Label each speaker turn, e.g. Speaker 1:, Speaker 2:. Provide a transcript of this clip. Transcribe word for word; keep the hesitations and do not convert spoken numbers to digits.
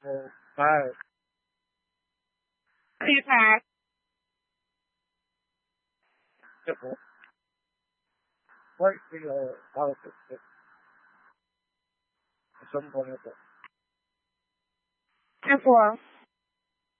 Speaker 1: Uh, five.
Speaker 2: Two pack.
Speaker 1: Simple. Quite the uh, politics. Some point.
Speaker 2: Two four.